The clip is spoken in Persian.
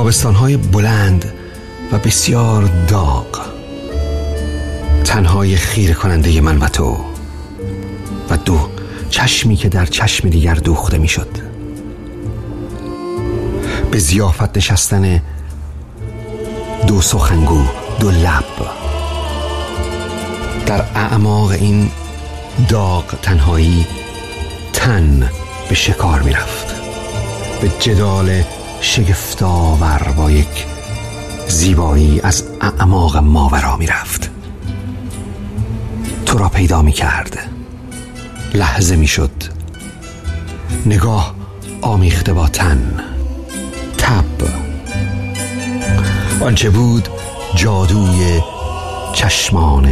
تابستان‌های بلند و بسیار داغ، تنهای خیره کننده من و تو و دو چشمی که در چشم دیگر دوخته می شد. به ضیافت نشستن دو سخنگو، دو لب، در اعماق این داغ تنهایی تن به شکار می رفت، به جدال شگفت‌آور با یک زیبایی از اعماق ماورا می رفت. تو را پیدا می کرد، لحظه می شد، نگاه آمیخته با تن، تب، آنچه بود جادوی چشمان